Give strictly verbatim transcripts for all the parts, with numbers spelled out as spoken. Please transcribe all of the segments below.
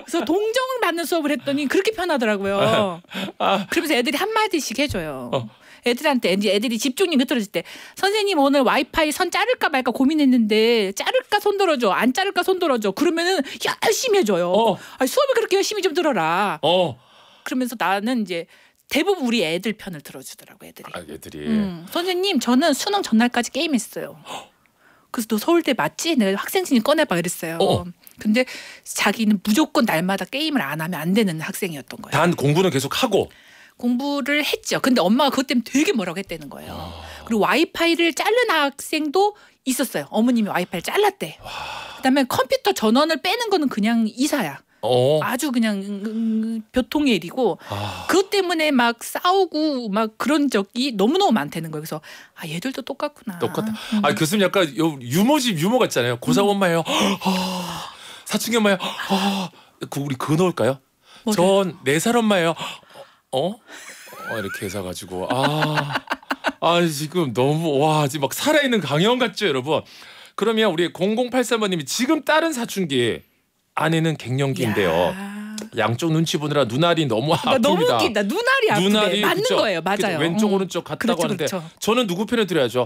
그래서 동정을 받는 수업을 했더니 그렇게 편하더라고요. 아. 그러면서 애들이 한마디씩 해줘요. 어. 애들한테 이제 애들이 집중력이 흐트러질 때 선생님 오늘 와이파이 선 자를까 말까 고민했는데 자를까 손 들어줘 안 자를까 손 들어줘 그러면은 열심히 해줘요. 어. 아니, 수업을 그렇게 열심히 좀 들어라. 어. 그러면서 나는 이제 대부분 우리 애들 편을 들어주더라고 애들이. 아, 애들이. 음, 선생님 저는 수능 전날까지 게임했어요. 그래서 너 서울대 맞지? 내가 학생증이 꺼내봐 그랬어요. 어. 근데 자기는 무조건 날마다 게임을 안 하면 안 되는 학생이었던 거예요. 단 공부는 계속 하고. 공부를 했죠. 근데 엄마가 그것 때문에 되게 뭐라고 했다는 거예요. 와. 그리고 와이파이를 자른 학생도 있었어요. 어머님이 와이파이를 잘랐대. 와. 그다음에 컴퓨터 전원을 빼는 거는 그냥 이사야. 어. 아주 그냥 음, 교통의 일이고 아. 그것 때문에 막 싸우고 막 그런 적이 너무너무 많다는 거예요. 그래서 아 얘들도 똑같구나. 똑같다. 음. 아 교수님 약간 유머집 유머 같잖아요. 고사 음. 엄마예요. 아. 사춘기 엄마예요. 아. 그 우리 그거 넣을까요? 전 네 살 엄마예요. 어? 어 이렇게 해서 가지고 아, 아 지금 너무 와 지금 막 살아있는 강연 같죠 여러분. 그러면 우리 공공팔삼 번님이 지금 다른 사춘기 아내는 갱년기인데요. 야. 양쪽 눈치 보느라 눈알이 너무 아픕니다. 너무 웃긴다. 눈알이 아프대. 눈알이 맞는 그쵸? 거예요. 맞아요. 그쵸? 왼쪽 음. 오른쪽 같다고 그렇죠, 하는데 그렇죠. 저는 누구 편을 들어야죠.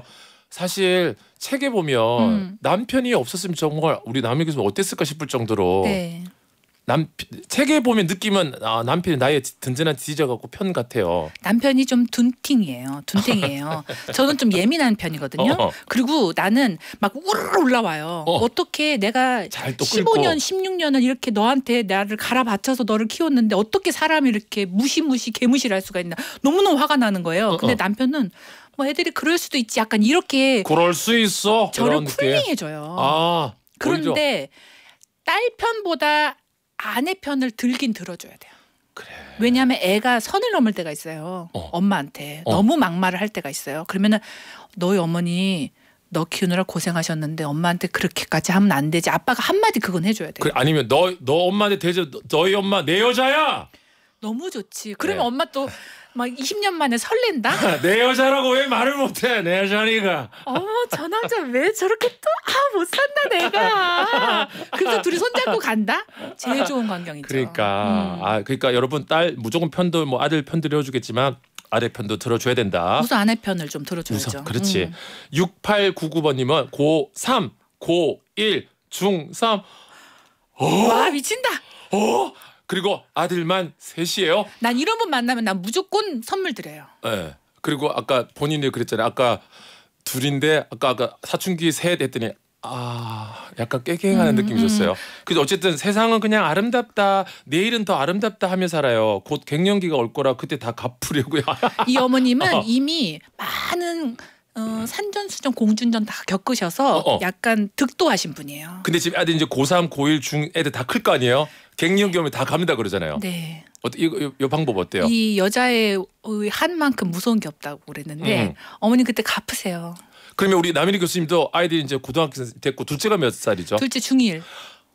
사실 책에 보면 음. 남편이 없었으면 정말 우리 남의 교수님 어땠을까 싶을 정도로 네. 남 책에 보면 느낌은 아, 남편이 나의 든든한 지지자갖고 편 같아요. 남편이 좀 둔팅이에요. 둔탱이에요. 저는 좀 예민한 편이거든요. 어. 그리고 나는 막 우르르 올라와요. 어. 어떻게 내가 십오 년, 십육 년을 이렇게 너한테 나를 갈아바쳐서 너를 키웠는데 어떻게 사람이 이렇게 무시무시 개무시를 할 수가 있나. 너무너무 화가 나는 거예요. 어. 근데 남편은 뭐 애들이 그럴 수도 있지 약간 이렇게 그럴 수 있어. 저를 쿨링해줘요. 아, 그런데 딸 편보다 아내 편을 들긴 들어줘야 돼요. 그래. 왜냐하면 애가 선을 넘을 때가 있어요. 어. 엄마한테 어. 너무 막말을 할 때가 있어요. 그러면은 너희 어머니 너 키우느라 고생하셨는데 엄마한테 그렇게까지 하면 안 되지. 아빠가 한마디 그건 해줘야 돼요. 그래, 아니면 너, 너 엄마한테 대접 너희 엄마 내 여자야. 너무 좋지. 그러면 네. 엄마 또 막 이십 년 만에 설렌다? 내 여자라고 왜 말을 못해? 내 여자니까. 어머 저 남자 왜 저렇게 또 아 못 산다 내가. 그래서 둘이 손잡고 간다? 제일 좋은 광경이죠. 그러니까 음. 아 그러니까 여러분 딸 무조건 편도 뭐 아들 편 들어주겠지만 아내 편도 들어줘야 된다. 우선 아내 편을 좀 들어줘야죠. 우선, 그렇지. 음. 육팔구구 번님은 고삼, 고일, 중삼. 와 미친다. 어? 그리고 아들만 셋이에요. 난 이런 분 만나면 난 무조건 선물 드려요. 네. 그리고 아까 본인이 그랬잖아요. 아까 둘인데 아까 아까 사춘기 셋 했더니 아 약간 깨갱하는 음, 느낌이셨어요. 음. 그래서 어쨌든 세상은 그냥 아름답다. 내일은 더 아름답다 하며 살아요. 곧 갱년기가 올 거라 그때 다 갚으려고요. 이 어머님은 어. 이미 많은 어, 산전수전 공준전 다 겪으셔서 어, 어. 약간 득도하신 분이에요. 근데 지금 애들 이제 고삼, 고일, 중 애들 다 클 거 아니에요? 갱년기 오면 다 갑니다 그러잖아요. 네. 어때 이, 이, 이 방법 어때요? 이 여자의 한 만큼 무서운 게 없다고 그랬는데 음. 어머니 그때 갚으세요. 그러면 우리 남인희 교수님도 아이들이 이제 고등학교 됐고 둘째가 몇 살이죠? 둘째 중일.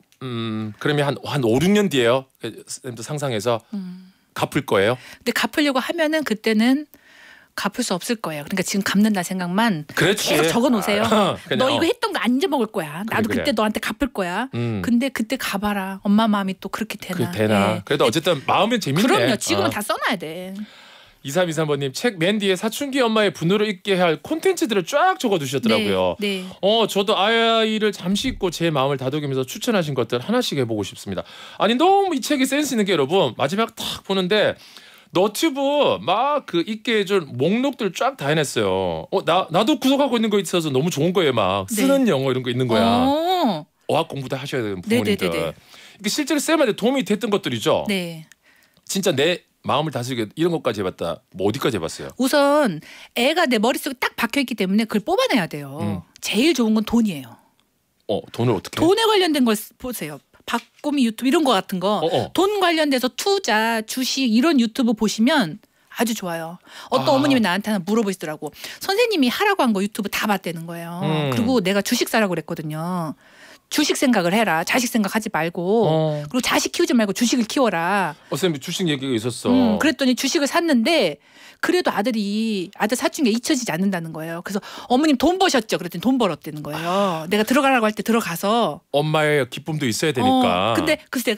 음 그러면 한 한 오, 육 년 뒤에요. 선생님도 상상해서 음. 갚을 거예요. 근데 갚으려고 하면은 그때는 갚을 수 없을 거예요. 그러니까 지금 갚는다 생각만 그렇지. 계속 적어놓으세요. 아, 너 이거 했던 거 안 잊어먹을 거야. 나도 그래, 그때 그래. 너한테 갚을 거야. 음. 근데 그때 가봐라. 엄마 마음이 또 그렇게 되나. 그게 되나. 네. 그래도 어쨌든 마음은 재밌네. 그럼요. 지금은 어. 다 써놔야 돼. 이삼이삼 번님 책 맨 뒤에 사춘기 엄마의 분노를 잊게 할 콘텐츠들을 쫙 적어두셨더라고요. 네, 네. 어 저도 아이를 잠시 잊고 제 마음을 다독이면서 추천하신 것들 하나씩 해보고 싶습니다. 아니 너무 이 책이 센스 있는 게 여러분 마지막 딱 보는데 너튜브 막 그 있게 해줄 목록들 쫙 다 해냈어요. 어 나 나도 구독하고 있는 거 있어서 너무 좋은 거예요. 막 쓰는 네. 영어 이런 거 있는 거야. 어. 어학 공부도 하셔야 되는 부모님들. 네네네네. 이게 실제로 쌤한테 도움이 됐던 것들이죠. 네. 진짜 내 마음을 다스리게 이런 것까지 해봤다. 뭐 어디까지 해봤어요? 우선 애가 내 머릿속에 딱 박혀있기 때문에 그걸 뽑아내야 돼요. 음. 제일 좋은 건 돈이에요. 어 돈을 어떻게? 돈에 관련된 걸 보세요. 박고미 유튜브 이런 거 같은 거. 어어. 돈 관련돼서 투자, 주식 이런 유튜브 보시면 아주 좋아요. 어떤 아. 어머님이 나한테 하나 물어보시더라고. 선생님이 하라고 한 거 유튜브 다 봤다는 거예요. 음. 그리고 내가 주식 사라고 그랬거든요. 주식 생각을 해라. 자식 생각하지 말고. 어. 그리고 자식 키우지 말고 주식을 키워라. 어, 선생님 주식 얘기가 있었어. 음, 그랬더니 주식을 샀는데 그래도 아들이 아들 사춘기가 잊혀지지 않는다는 거예요. 그래서 어머님 돈 버셨죠? 그랬더니 돈 벌었다는 거예요. 아. 내가 들어가라고 할 때 들어가서. 엄마의 기쁨도 있어야 되니까. 어, 근데 그래서 내가